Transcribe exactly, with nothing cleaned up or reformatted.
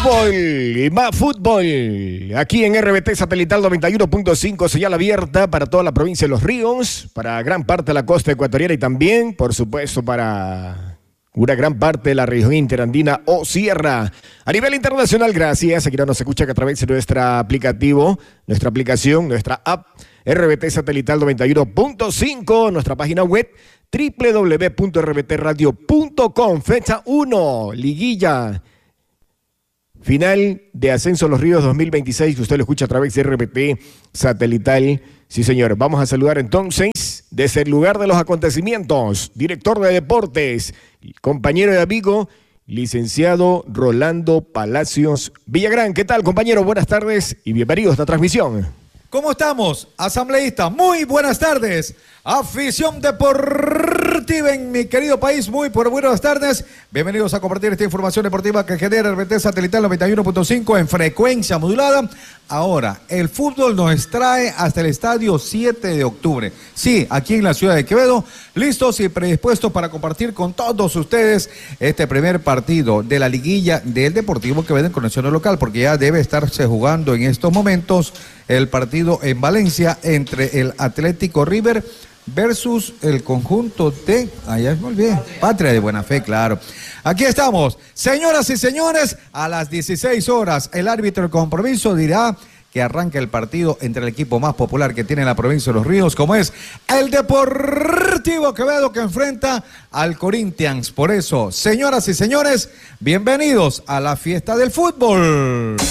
Fútbol y más fútbol. Aquí en R B T Satelital noventa y uno punto cinco, señal abierta para toda la provincia de Los Ríos, para gran parte de la costa ecuatoriana y también, por supuesto, para una gran parte de la región interandina o sierra. A nivel internacional, gracias. Aquí nos escucha a través de nuestro aplicativo, nuestra aplicación, nuestra app R B T Satelital noventa y uno punto cinco, nuestra página web doble u doble u doble u punto r b t radio punto com. Fecha uno, liguilla. Final de Ascenso Los Ríos dos mil veintiséis, que usted lo escucha a través de R B T Satelital. Sí, señor. Vamos a saludar entonces desde el lugar de los acontecimientos, director de deportes, compañero de amigo, licenciado Rolando Palacios Villagrán. ¿Qué tal, compañero? Buenas tardes y bienvenidos a esta transmisión. ¿Cómo estamos, asambleístas? Muy buenas tardes. Afición deportiva en mi querido país, muy por buenas tardes. Bienvenidos a compartir esta información deportiva que genera R B T Satelital noventa y uno punto cinco en frecuencia modulada. Ahora, el fútbol nos trae hasta el estadio siete de octubre. Sí, aquí en la ciudad de Quevedo, listos y predispuestos para compartir con todos ustedes este primer partido de la liguilla del Deportivo Quevedo en conexión local, porque ya debe estarse jugando en estos momentos el partido en Valencia entre el Atlético River versus el conjunto de, allá me olvidé, Patria de Buena Fe, claro. Aquí estamos, señoras y señores, a las dieciséis horas el árbitro del compromiso dirá que arranca el partido entre el equipo más popular que tiene la provincia de Los Ríos, como es el Deportivo Quevedo, que enfrenta al Corinthians. Por eso, señoras y señores, bienvenidos a la fiesta del fútbol.